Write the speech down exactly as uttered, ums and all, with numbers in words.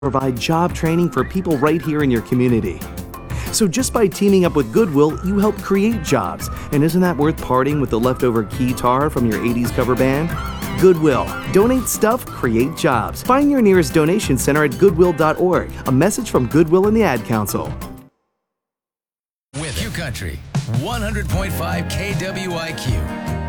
provide job training for people right here in your community. So just by teaming up with Goodwill, you help create jobs. And isn't that worth parting with the leftover keytar from your eighties cover band? Goodwill. Donate stuff, create jobs. Find your nearest donation center at goodwill dot org. A message from Goodwill and the Ad Council. With Q Country, one hundred point five K W I Q.